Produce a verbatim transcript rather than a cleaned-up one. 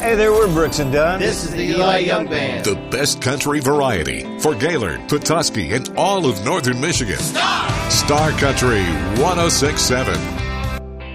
Hey there, we're Brooks and Dunn. This is the Eli Young Band. The best country variety for Gaylord, Petoskey, and all of northern Michigan. Star! Star Country one oh six point seven.